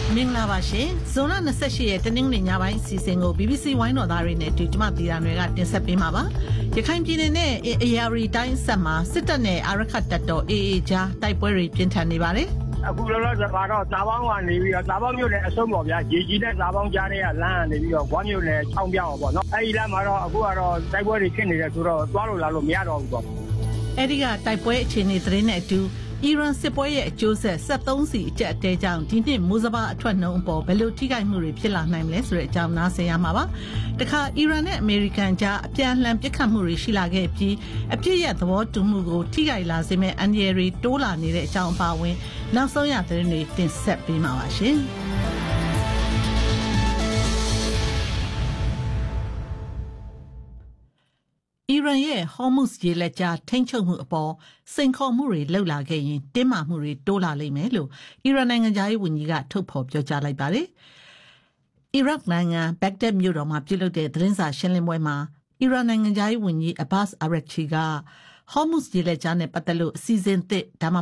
မင်္ဂလာပါရှင်ဇွန်လ28ရက်တနင်္ဂနွေညပိုင်းအစီအစဉ်ကို BBC ဝိုင်းတော်သားတွေနဲ့တူကျမတီတာတွေကတင်ဆက်ပေးမှာပါရခိုင်ပြည်နယ်နဲ့အေရီတိုင်းဆက်မှာစစ်တပ်နဲ့အာရခတ်တပ်တော် AA ကြားတိုက်ပွဲတွေပြင်းထန်နေပါတယ်အခုလောလောဆယ်ကတော့တာပေါင်းကနေပြီးတော့တာပေါင်းမြို့နယ်အဆုံးပေါ့ဗျာရေကြီးတဲ့တာပေါင်းကြားတဲ့လမ်းကနေပြီးတော့ဘွားမြို့နယ်ချောင်းပြောင်းပေါ့နော်အဲဒီလမ်းမှာတော့အခုကတော့တိုက်ပွဲတွေဖြစ်နေတယ်ဆိုတော့သွားလို့လာလို့မရတော့ဘူးပေါ့အဲဒီကတိုက်ပွဲအခြေအနေသတင်းနဲ့အတူအီရန်စစ်ပွဲရဲ့အကျိုးဆက်73စီအကျက်အတဲကြောင့်ဒီနှစ်မိုးစဘာအထွက်နှုန်းအပေါ်ဘယ်လိုထိခိုက်မှုတွေဖြစ်လာနိုင်မလဲဆိုတဲ့အကြောင်းနားဆင်ရမှာပါတခါအီရန်နဲ့အမေရိကန်ကြားအပြန်အလှန်ပစ်ခတ်မှုတွေရှိလာခဲ့ပြီးအပြစ်ရသဘောတူမှုကိုထိခိုက်လာစေမဲ့အန်ဒီရီတိုးလာနေတဲ့အကြောင်းအပါအဝင်နောက်ဆုံးရသတင်းတွေတင်ဆက်ပေးမှာပါရှင်အီရန်ရဲ့ဟော်မုစ်ရေလက်ကြားထိန်းချုပ်မှုအပေါ်စိန်ခေါ်မှုတွေလှုပ်လာခဲ့ရင်တင်းမာမှုတွေတိုးလာလိမ့်မယ်လို့အီရန်နိုင်ငံသားရေးဝန်ကြီးကထုတ်ဖော်ပြောကြားလိုက်ပါတယ်။အီရတ်နိုင်ငံဘက်ဂဒက်မြို့တော်မှာပြုလုပ်တဲ့သတင်းစာရှင်းလင်းပွဲမှာအီရန်နိုင်ငံသားရေးဝန်ကြီးအဘတ်အာရက်ချီကဟော်မုစ်ရေလက်ကြားနဲ့ပတ်သက်လို့အစီအစဉ်သစ်ဒါမှ